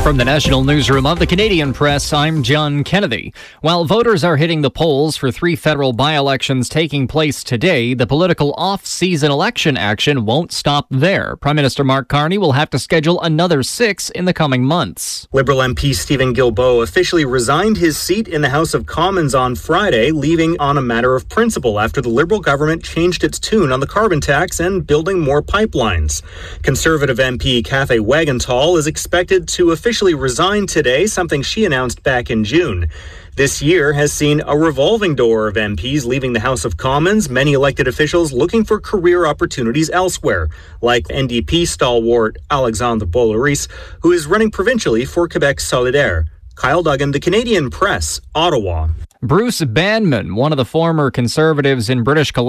From the National Newsroom of the Canadian Press, I'm John Kennedy. While voters are hitting the polls for 3 federal by-elections taking place today, the political off-season election action won't stop there. Prime Minister Mark Carney will have to schedule another 6 in the coming months. Liberal MP Stephen Guilbeault officially resigned his seat in the House of Commons on Friday, leaving on a matter of principle after the Liberal government changed its tune on the carbon tax and building more pipelines. Conservative MP Cathay Wagenthal is expected to officially resigned today, something she announced back in June. This year has seen a revolving door of MPs leaving the House of Commons, many elected officials looking for career opportunities elsewhere, like NDP stalwart Alexandre Boulris, who is running provincially for Quebec Solidaire. Kyle Duggan, The Canadian Press, Ottawa. Bruce Banman, one of the former Conservatives in British Columbia,